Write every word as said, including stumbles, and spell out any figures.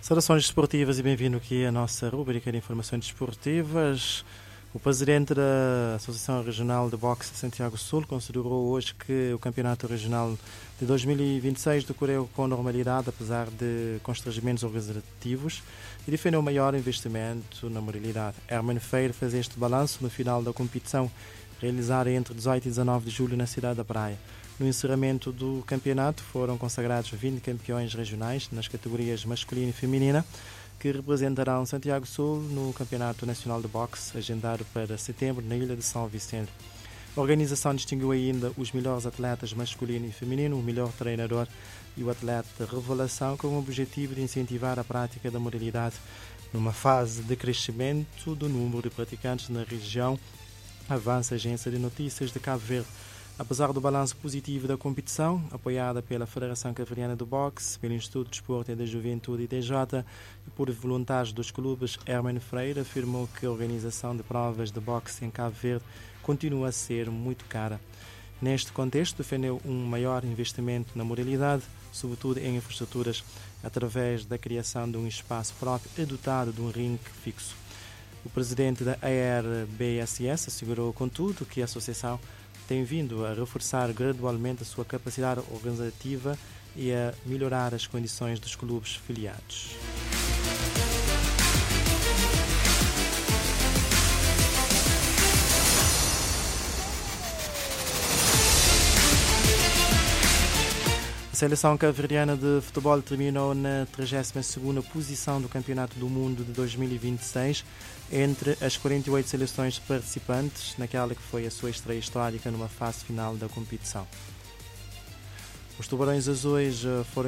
Saudações desportivas e bem-vindo aqui à nossa rubrica de informações desportivas. O presidente da Associação Regional de Boxe de Santiago Sul considerou hoje que o Campeonato Regional de dois mil e vinte e seis decorreu com normalidade, apesar de constrangimentos organizativos, e defendeu o maior investimento na modalidade. Hermano Freire fez este balanço no final da competição, realizada entre dezoito e dezanove de julho na cidade da Praia. No encerramento do campeonato foram consagrados vinte campeões regionais nas categorias masculina e feminina, que representarão Santiago Sul no Campeonato Nacional de Boxe, agendado para setembro na Ilha de São Vicente. A organização distinguiu ainda os melhores atletas masculino e feminino, o melhor treinador e o atleta revelação, com o objetivo de incentivar a prática da modalidade numa fase de crescimento do número de praticantes na região, avança a Agência de Notícias de Cabo Verde. Apesar do balanço positivo da competição, apoiada pela Federação Cabo-Verdiana de Boxe, pelo Instituto de Desporto e da Juventude I D J e por voluntários dos clubes, Hermano Freire afirmou que a organização de provas de boxe em Cabo Verde continua a ser muito cara. Neste contexto, defendeu um maior investimento na modalidade, sobretudo em infraestruturas, através da criação de um espaço próprio e dotado de um ringue fixo. O presidente da A R B S S assegurou, contudo, que a associação tem vindo a reforçar gradualmente a sua capacidade organizativa e a melhorar as condições dos clubes filiados. A seleção cabo-verdiana de futebol terminou na trigésima segunda posição do Campeonato do Mundo de dois mil e vinte e seis, entre as quarenta e oito seleções participantes, naquela que foi a sua estreia histórica numa fase final da competição. Os Tubarões Azuis foram